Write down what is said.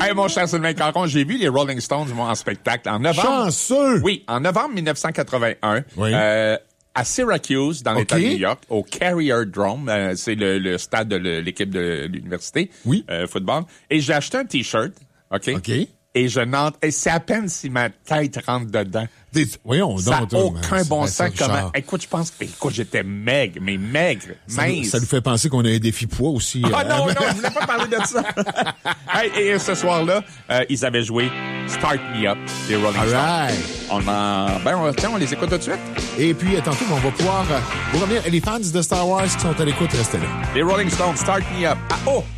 Hey, mon cher Sylvain Caron, j'ai vu les Rolling Stones, moi, en spectacle en novembre. Chanceux! Oui, en novembre 1981. Oui. À Syracuse, dans l'État de New York, au Carrier Dome, c'est le stade de l'équipe de l'université. Oui. Football. Et j'ai acheté un T-shirt, OK? Et je n'entre... Et c'est à peine si ma tête rentre dedans. Voyons Ça donc. n'a aucun bon sens. Comment... Écoute, je pense que j'étais maigre, mince. Ça nous fait penser qu'on a un défi poids aussi. Ah non, je voulais pas parler de ça. Hey, et ce soir-là, ils avaient joué Start Me Up, les Rolling Stones. Right. On les écoute tout de suite. Et puis, tantôt, on va pouvoir vous revenir. Les fans de Star Wars qui sont à l'écoute, restez là. Les Rolling Stones, Start Me Up.